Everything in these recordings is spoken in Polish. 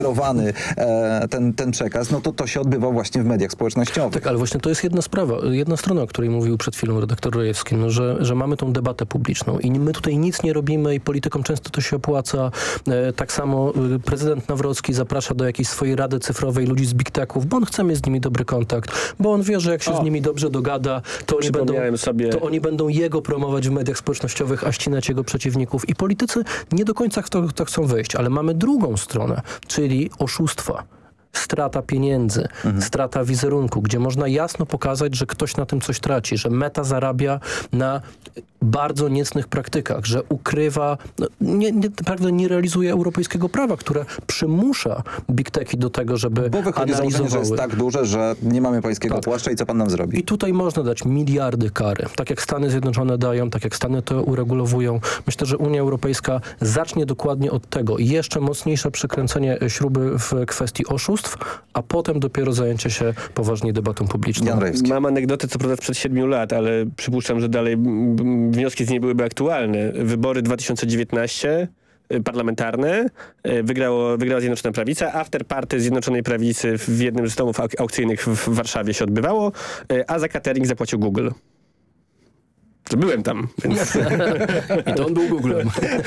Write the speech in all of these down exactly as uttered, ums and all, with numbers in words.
kierowany e, ten, ten przekaz, no to to się odbywa właśnie w mediach społecznościowych. Tak, ale właśnie to jest jedna sprawa, jedna strona, o której mówił przed chwilą redaktor Rojewski, no, że, że mamy tą debatę publiczną i my tutaj nic nie robimy i politykom często to się opłaca. E, tak samo e, prezydent Nawrocki zaprasza do jakiejś swojej rady cyfrowej ludzi z big techów, bo on chce mieć z nimi dobry kontakt, bo on wie, że jak się o, z nimi dobrze dogada, to oni, będą, sobie... to oni będą jego promować w mediach społecznościowych, a ścinać jego przeciwników. I politycy nie do końca w to, to chcą wejść, ale mamy drugą stronę, czyli oszustwa. Strata pieniędzy, mhm. strata wizerunku, gdzie można jasno pokazać, że ktoś na tym coś traci, że Meta zarabia na bardzo niecnych praktykach, że ukrywa, no, nie, nie, naprawdę nie realizuje europejskiego prawa, które przymusza big techy do tego, żeby Bo wychodzi założenie, że jest tak duże, że nie mamy pańskiego tak. płaszcza i co pan nam zrobi? I tutaj można dać miliardy kary. Tak jak Stany Zjednoczone dają, tak jak Stany to uregulowują. Myślę, że Unia Europejska zacznie dokładnie od tego. Jeszcze mocniejsze przykręcenie śruby w kwestii oszustw, a potem dopiero zajęcie się poważnie debatą publiczną. Mam anegdotę, co prawda sprzed siedmiu lat, ale przypuszczam, że dalej wnioski z niej byłyby aktualne. Wybory dwa tysiące dziewiętnaście parlamentarne, wygrało, wygrała Zjednoczona Prawica. Afterparty Zjednoczonej Prawicy w jednym z domów aukcyjnych w Warszawie się odbywało, a za catering zapłacił Google. Byłem tam. Więc... I to on był Googlem.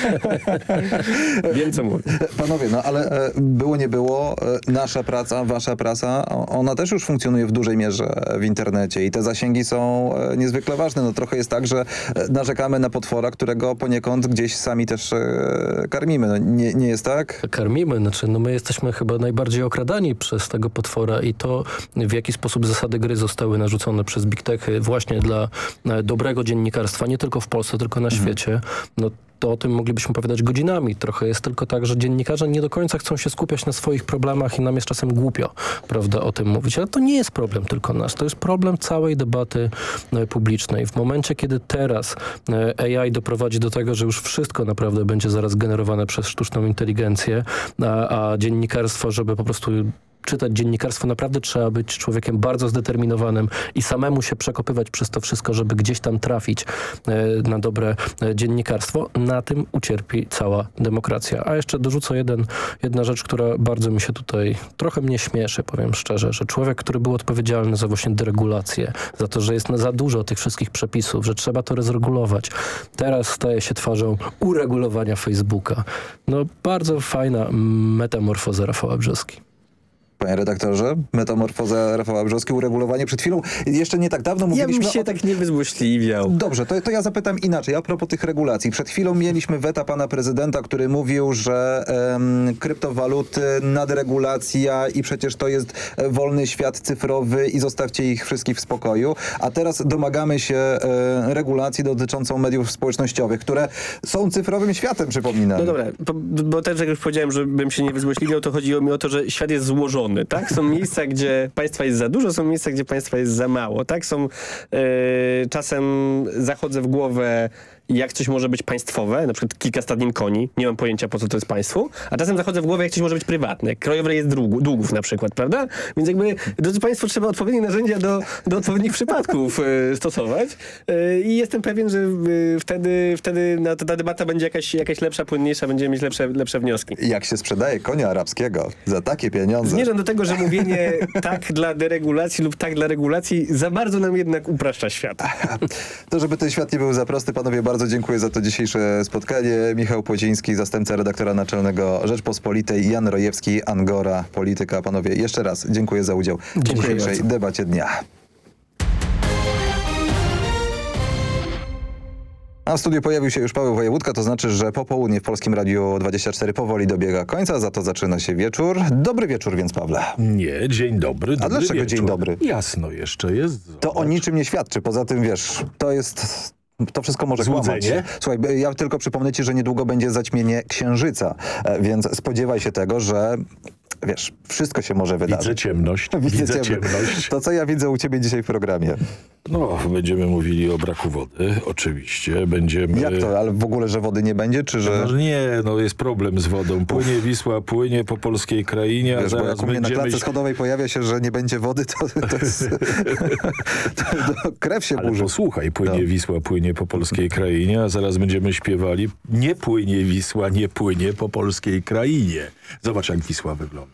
Wiem, co mówię. Panowie, no ale było nie było, nasza praca, wasza praca, ona też już funkcjonuje w dużej mierze w internecie i te zasięgi są niezwykle ważne. No trochę jest tak, że narzekamy na potwora, którego poniekąd gdzieś sami też karmimy. No, nie, nie jest tak? Karmimy, znaczy no my jesteśmy chyba najbardziej okradani przez tego potwora i to, w jaki sposób zasady gry zostały narzucone przez big techy właśnie dla dobrego dziennikarstwa, nie tylko w Polsce, tylko na mhm. świecie, no to o tym moglibyśmy opowiadać godzinami. Trochę jest tylko tak, że dziennikarze nie do końca chcą się skupiać na swoich problemach i nam jest czasem głupio, prawda, o tym mówić. Ale to nie jest problem tylko nas. To jest problem całej debaty e, publicznej. W momencie, kiedy teraz e, A I doprowadzi do tego, że już wszystko naprawdę będzie zaraz generowane przez sztuczną inteligencję, a, a dziennikarstwo, żeby po prostu czytać dziennikarstwo, naprawdę trzeba być człowiekiem bardzo zdeterminowanym i samemu się przekopywać przez to wszystko, żeby gdzieś tam trafić e, na dobre e, dziennikarstwo. Na tym ucierpi cała demokracja. A jeszcze dorzucę jeden, jedna rzecz, która bardzo mi się tutaj, trochę mnie śmieszy, powiem szczerze, że człowiek, który był odpowiedzialny za właśnie deregulację, za to, że jest za dużo tych wszystkich przepisów, że trzeba to rozregulować, teraz staje się twarzą uregulowania Facebooka. No bardzo fajna metamorfoza Rafała Brzoski. Panie redaktorze, metamorfoza Rafała Brzoski, uregulowanie przed chwilą. Jeszcze nie tak dawno mówiliśmy... Ja bym się o... tak nie wyzłośliwiał. Dobrze, to, to ja zapytam inaczej. A propos tych regulacji. Przed chwilą mieliśmy weta pana prezydenta, który mówił, że um, kryptowaluty, nadregulacja i przecież to jest wolny świat cyfrowy i zostawcie ich wszystkich w spokoju. A teraz domagamy się e, regulacji dotyczącą mediów społecznościowych, które są cyfrowym światem, przypominam. No dobra, bo, bo też jak już powiedziałem, żebym się nie wyzłośliwiał, to chodziło mi o to, że świat jest złożony. Tak? Są miejsca, gdzie państwa jest za dużo, są miejsca, gdzie państwa jest za mało. Tak? Są, yy, czasem zachodzę w głowę, jak coś może być państwowe, na przykład kilka stadnin koni, nie mam pojęcia, po co to jest państwu, a czasem zachodzę w głowę, jak coś może być prywatne. Krajowy rejestr długów na przykład, prawda? Więc jakby, drodzy państwo, trzeba odpowiednie narzędzia do, do odpowiednich przypadków y, stosować y, i jestem pewien, że y, wtedy, wtedy no, ta debata będzie jakaś, jakaś lepsza, płynniejsza, będziemy mieć lepsze, lepsze wnioski. Jak się sprzedaje konia arabskiego za takie pieniądze? Zmierzam do tego, że mówienie tak dla deregulacji lub tak dla regulacji za bardzo nam jednak upraszcza świat. To, żeby ten świat nie był za prosty, panowie, bardzo dziękuję za to dzisiejsze spotkanie. Michał Płociński, zastępca redaktora naczelnego Rzeczpospolitej, Jan Rojewski, Angora Polityka. Panowie, jeszcze raz dziękuję za udział w dzisiejszej debacie dnia. A w studiu pojawił się już Paweł Wojewódka, to znaczy, że popołudnie w Polskim Radiu dwadzieścia cztery powoli dobiega końca, za to zaczyna się wieczór. Dobry wieczór więc, Pawle. Nie, dzień dobry. dobry A dlaczego wieczór. dzień dobry? Jasno jeszcze jest. Zobacz. To o niczym nie świadczy, poza tym wiesz, to jest... To wszystko może kłamać. Złudzenie? Słuchaj, ja tylko przypomnę ci, że niedługo będzie zaćmienie księżyca, więc spodziewaj się tego, że wiesz, wszystko się może wydarzyć. Widzę ciemność. Widzę, Widzę ciemność. ciemność. To co ja widzę u ciebie dzisiaj w programie? No, będziemy mówili o braku wody, oczywiście. Będziemy... Jak to? Ale w ogóle, że wody nie będzie, czy że... No, nie, no jest problem z wodą. Płynie Wisła, płynie po polskiej krainie, a Wiesz, bo zaraz jak u mnie na będziemy... klatce schodowej pojawia się, że nie będzie wody, to, to, jest, to, to krew się Ale burzy. posłuchaj, płynie No. Wisła, płynie po polskiej krainie, a zaraz będziemy śpiewali nie płynie Wisła, nie płynie po polskiej krainie. Zobacz, jak Wisła wygląda.